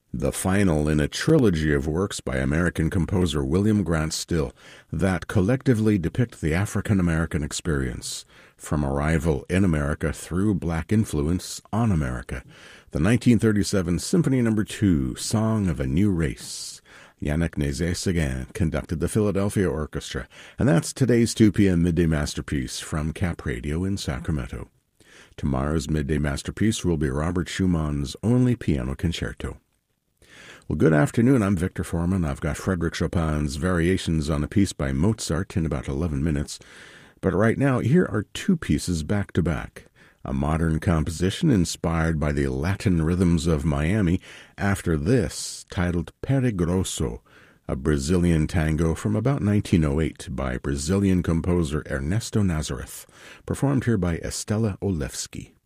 the final in a trilogy of works by American composer William Grant Still that collectively depict the African-American experience, from arrival in America through black influence on America. The 1937 Symphony No. 2, Song of a New Race. Yannick Nézet-Séguin conducted the Philadelphia Orchestra, and that's today's 2 p.m. Midday Masterpiece from Cap Radio in Sacramento. Tomorrow's Midday Masterpiece will be Robert Schumann's Only Piano Concerto. Well, good afternoon. I'm Victor Foreman. I've got Frédéric Chopin's Variations on a piece by Mozart in about 11 minutes. But right now, here are 2 pieces back-to-back. A modern composition inspired by the Latin rhythms of Miami. After this, titled Peregroso, a Brazilian tango from about 1908 by Brazilian composer Ernesto Nazareth, performed here by Estela Olewski.